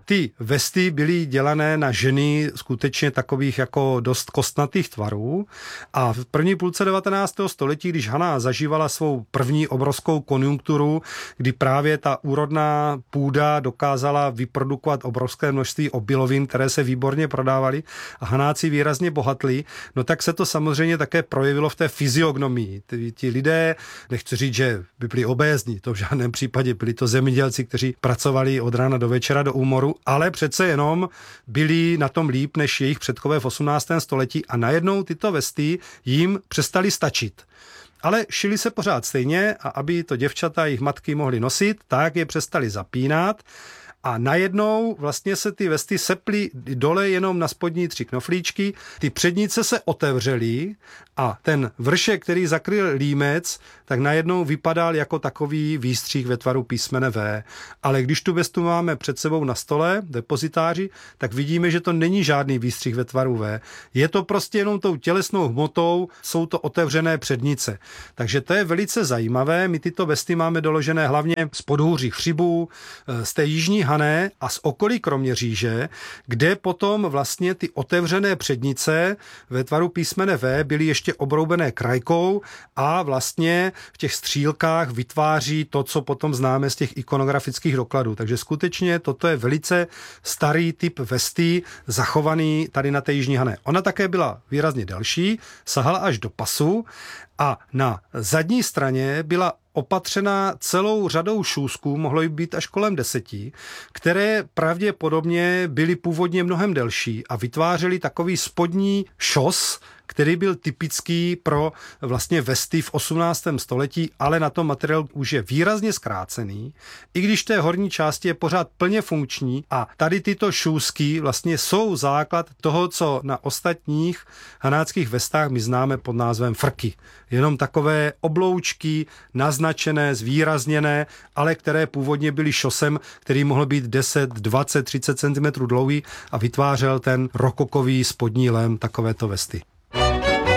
Ty vesty byly dělané na ženy skutečně takových jako dost kostnatých tvarů a v první půlce 19. století, když Hana zažívala svou první obrovskou konjunkturu, kdy právě ta úrodná půda dokázala vyprodukovat obrovské množství obilovin, které se výborně prodávaly a Hanáci výrazně bohatli, no tak se to samozřejmě také projevilo v té fyziognomii. Ti lidé, nechci říct, že by byli obézní, to v žádném případě, byli to zemědělci, kteří pracovali od rána do večera do úmoru, ale přece jenom byli na tom líp než jejich předkové v 18. století a najednou tyto vesty jim přestaly stačit. Ale šili se pořád stejně a aby to děvčata a jejich matky mohly nosit, tak je přestali zapínat a najednou vlastně se ty vesty seply dole jenom na spodní 3 knoflíčky, ty přednice se otevřely a ten vršek, který zakryl límec, tak najednou vypadal jako takový výstřih ve tvaru písmene V. Ale když tu vestu máme před sebou na stole, depozitáři, tak vidíme, že to není žádný výstřih ve tvaru V. Je to prostě jenom tou tělesnou hmotou, jsou to otevřené přednice. Takže to je velice zajímavé. My tyto vesty máme doložené hlavně z podhůří Chřibů, z té jižní Hané a z okolí Kroměříže, kde potom vlastně ty otevřené přednice ve tvaru písmene V byly ještě obroubené krajkou a vlastně v těch střílkách vytváří to, co potom známe z těch ikonografických dokladů. Takže skutečně toto je velice starý typ vesty, zachovaný tady na té jižní Hané. Ona také byla výrazně delší, sahala až do pasu a na zadní straně byla opatřena celou řadou šůzků, mohlo jich být až kolem 10, které pravděpodobně byly původně mnohem delší a vytvářely takový spodní šos, který byl typický pro vlastně vesty v 18. století, ale na tom materiál už je výrazně zkrácený, i když v té horní části je pořád plně funkční a tady tyto šůzky vlastně jsou základ toho, co na ostatních hanáckých vestách my známe pod názvem frky. Jenom takové obloučky naznačené, zvýrazněné, ale které původně byly šosem, který mohl být 10, 20, 30 cm dlouhý a vytvářel ten rokokový spodní lem takovéto vesty.